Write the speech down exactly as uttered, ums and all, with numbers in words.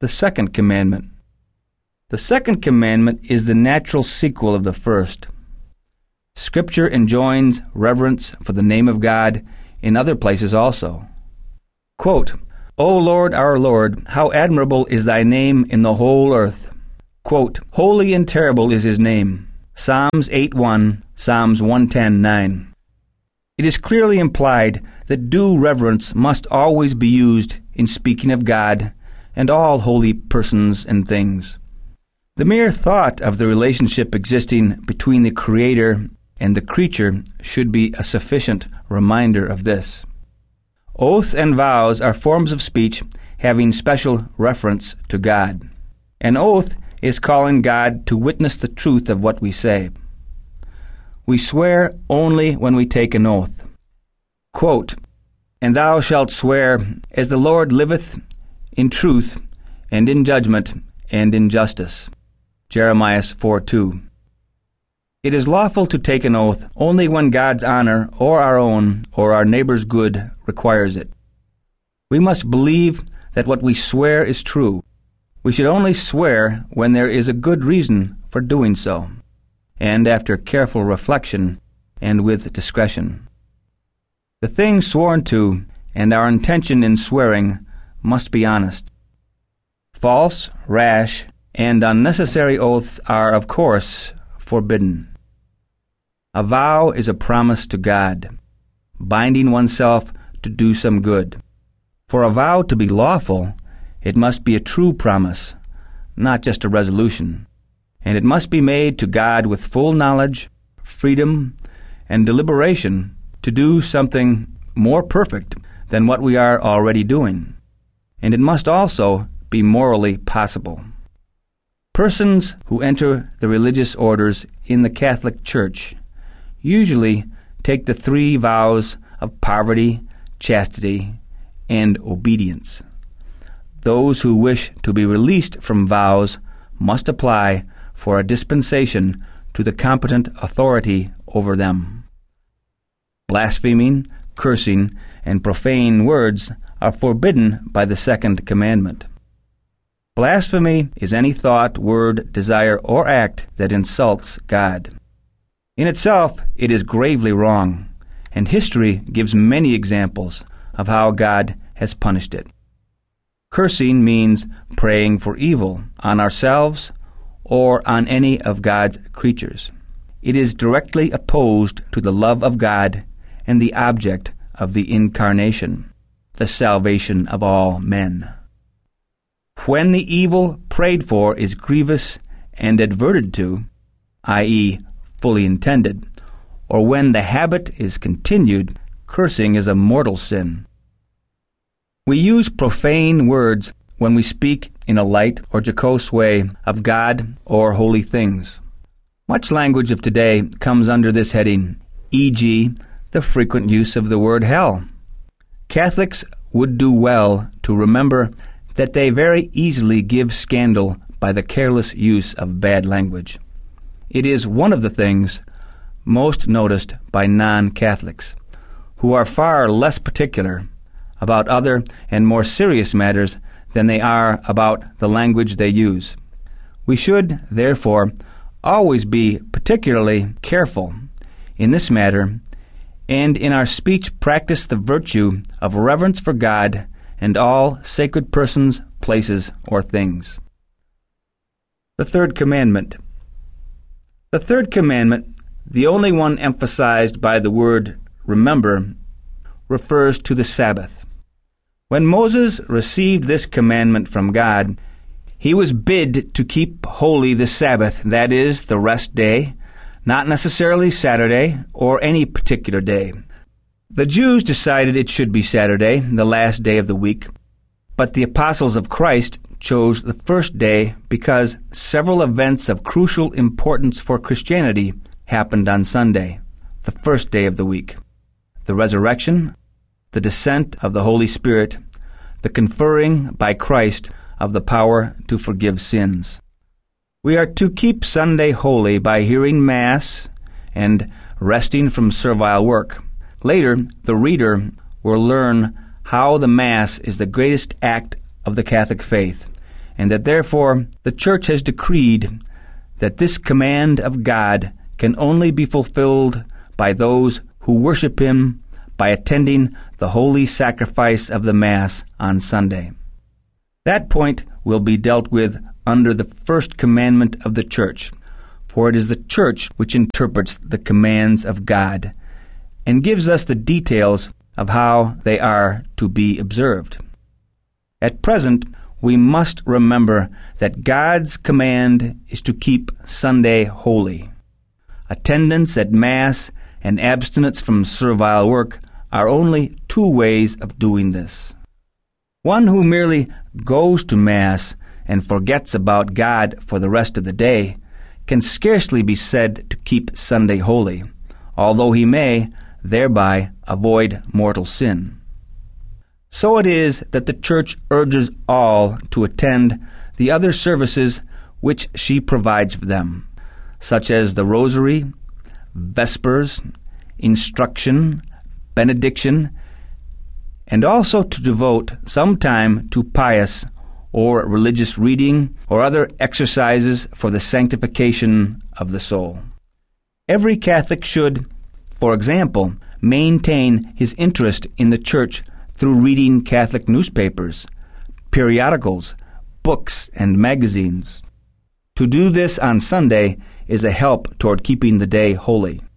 the second commandment. The second commandment is the natural sequel of the first. Scripture enjoins reverence for the name of God in other places also. Quote, O Lord, our Lord, how admirable is thy name in the whole earth. Quote, Holy and terrible is his name. Psalms eight one, Psalms one ten nine. It is clearly implied that due reverence must always be used in speaking of God and all holy persons and things. The mere thought of the relationship existing between the Creator and the creature should be a sufficient reminder of this. Oaths and vows are forms of speech having special reference to God. An oath is calling God to witness the truth of what we say. We swear only when we take an oath. Quote, And thou shalt swear, as the Lord liveth, in truth, and in judgment, and in justice. Jeremiah four two. It is lawful to take an oath only when God's honor, or our own, or our neighbor's good requires it. We must believe that what we swear is true. We should only swear when there is a good reason for doing so, and after careful reflection and with discretion. The thing sworn to and our intention in swearing must be honest. False, rash, and unnecessary oaths are, of course, forbidden. A vow is a promise to God, binding oneself to do some good. For a vow to be lawful, it must be a true promise, not just a resolution, and it must be made to God with full knowledge, freedom, and deliberation to do something more perfect than what we are already doing, and it must also be morally possible. Persons who enter the religious orders in the Catholic Church usually take the three vows of poverty, chastity, and obedience. Those who wish to be released from vows must apply for a dispensation to the competent authority over them. Blaspheming, cursing, and profane words are forbidden by the second commandment. Blasphemy is any thought, word, desire, or act that insults God. In itself, it is gravely wrong, and history gives many examples of how God has punished it. Cursing means praying for evil on ourselves or on any of God's creatures. It is directly opposed to the love of God and the object of the Incarnation, the salvation of all men. When the evil prayed for is grievous and adverted to, that is, fully intended, or when the habit is continued, cursing is a mortal sin. We use profane words when we speak in a light or jocose way of God or holy things. Much language of today comes under this heading, for example, the frequent use of the word hell. Catholics would do well to remember that they very easily give scandal by the careless use of bad language. It is one of the things most noticed by non-Catholics, who are far less particular about other and more serious matters than they are about the language they use. We should, therefore, always be particularly careful in this matter, and in our speech practice the virtue of reverence for God and all sacred persons, places, or things. The third commandment. The third commandment, the only one emphasized by the word remember, refers to the Sabbath. When Moses received this commandment from God, he was bid to keep holy the Sabbath, that is, the rest day, not necessarily Saturday or any particular day. The Jews decided it should be Saturday, the last day of the week, but the apostles of Christ chose the first day because several events of crucial importance for Christianity happened on Sunday, the first day of the week. The resurrection, the descent of the Holy Spirit, the conferring by Christ of the power to forgive sins. We are to keep Sunday holy by hearing Mass and resting from servile work. Later, the reader will learn how the Mass is the greatest act of the Catholic faith, and that therefore the Church has decreed that this command of God can only be fulfilled by those who worship Him by attending the holy sacrifice of the Mass on Sunday. That point will be dealt with under the first commandment of the Church, for it is the Church which interprets the commands of God and gives us the details of how they are to be observed. At present, we must remember that God's command is to keep Sunday holy. Attendance at Mass and abstinence from servile work are only two ways of doing this. One who merely goes to Mass and forgets about God for the rest of the day can scarcely be said to keep Sunday holy, although he may thereby avoid mortal sin. So it is that the Church urges all to attend the other services which she provides for them, such as the Rosary, Vespers, Instruction, Benediction, and also to devote some time to pious or religious reading or other exercises for the sanctification of the soul. Every Catholic should, for example, maintain his interest in the Church through reading Catholic newspapers, periodicals, books, and magazines. To do this on Sunday is a help toward keeping the day holy.